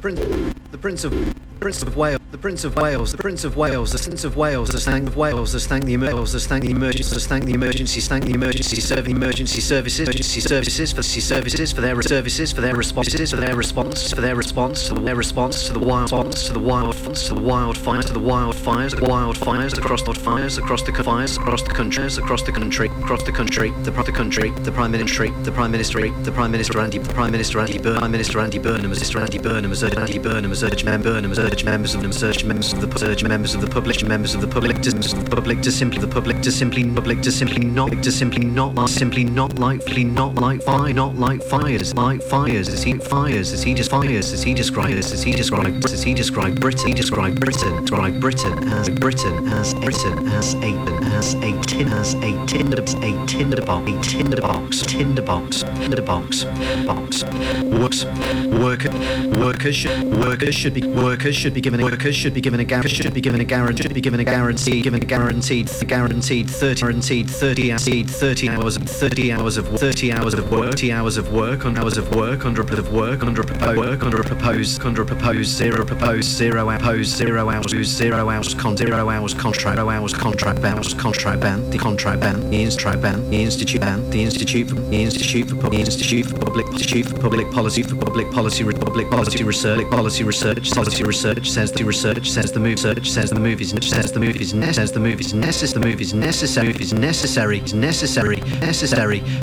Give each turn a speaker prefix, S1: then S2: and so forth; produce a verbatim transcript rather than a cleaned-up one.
S1: Prince, the Prince of Prince of Wales, the Prince of Wales, the Prince of Wales, the Prince of Wales, the Stank of Wales, the Stank the Emergency, the Stank the Emergency, the Stank the Emergency, Stank the Emergency Service, Emergency Services, Emergency Services for services for their services for their responses for their response for their response to their response to the wild response to the wild to the wildfires to the wildfires the wildfires across the fires across the fires across the countries across the country across the country the the country the Prime Minister the Prime Minister the Prime Minister Andy the Prime Minister Andy Burnham Prime Minister Andy Burnham as Andy Burnham as Andy Burnham as urged member Burnham as urged members of them urged members of the urged members of the public members of the public to the public to simply the public to simply public to simply not to simply not simply not likely not like fire not like fires like fires as he fires as he just fires as he describes as he described as he described Britain he described Britain described Britain as Britain as Britain as a as a tin as a tinder a tinder box a tinder box tinder box tinder box box works worker workers should workers should be workers should be given workers should be given a guarantee should be given a guarantee should be given a guarantee given a guaranteed guaranteed thirty guaranteed thirty guaranteed thirty hours of thirty hours of thirty hours of work thirty hours of work on hours of work under a bit of work under a proposed work under a proposed under a proposed zero proposed zero proposed zero hours zero hours con zero hours contract zero hours contract ban contract ban the contract ban the institute ban the institute ban the institute for the institute for the institute for public institute for public policy for public policy public policy research policy research policy research says the research says the move search says the move is says the move is necessary the move is necessary the move is necessary is necessary is necessary necessary